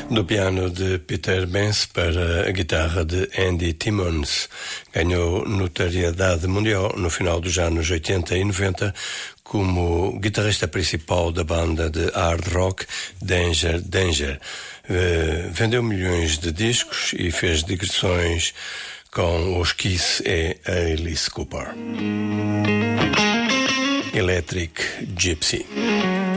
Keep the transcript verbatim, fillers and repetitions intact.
do piano de Peter Benz para a guitarra de Andy Timmons. Ganhou notoriedade mundial no final dos anos oitenta e noventa como guitarrista principal da banda de hard rock Danger Danger. Uh, vendeu milhões de discos e fez digressões com os Kiss e Alice Cooper. Electric Gypsy.